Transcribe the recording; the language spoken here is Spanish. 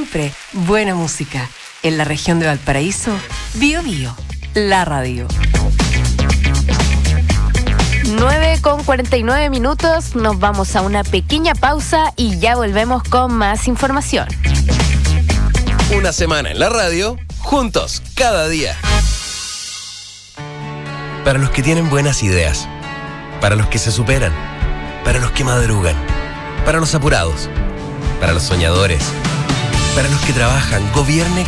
siempre, buena música. En la región de Valparaíso, Bío Bío, la radio. 9:49, nos vamos a una pequeña pausa y ya volvemos con más información. Una semana en la radio, juntos, cada día. Para los que tienen buenas ideas, para los que se superan, para los que madrugan, para los apurados, para los soñadores, para los que trabajan, gobiernen